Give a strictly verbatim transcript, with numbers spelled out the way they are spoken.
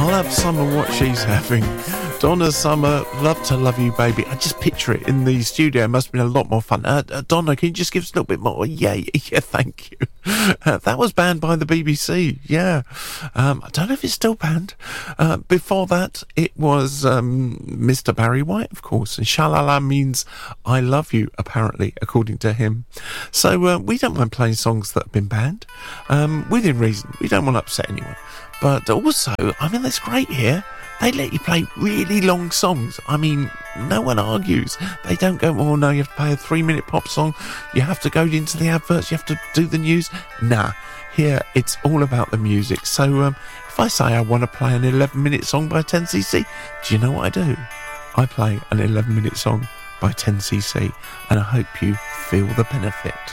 I'll have Summer what she's having. Donna Summer, Love to Love You Baby. I just picture it in the studio. It must have been a lot more fun. Uh, uh, Donna, can you just give us a little bit more? Yeah, yeah, thank you. Uh, that was banned by the B B C, yeah. Um, I don't know if it's still banned. Uh, before that, it was um, Mister Barry White, of course. And Shalala means I love you, apparently, according to him. So uh, we don't mind playing songs that have been banned. Um, within reason. We don't want to upset anyone. But also, I mean, that's great here. They let you play really long songs. I mean, no one argues. They don't go, oh no, you have to play a three-minute pop song. You have to go into the adverts. You have to do the news. Nah, here it's all about the music. So um, if I say I want to play an eleven-minute song by ten C C, do you know what I do? I play an eleven-minute song by ten C C, and I hope you feel the benefit.